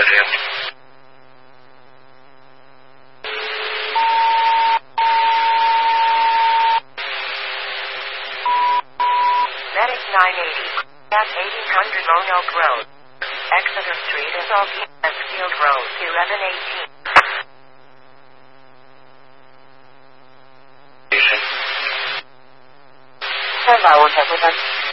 Medic 980. At 1800 Lone Oak Road. Exeter Street is Field Road, 1118. 看吧，我才会发。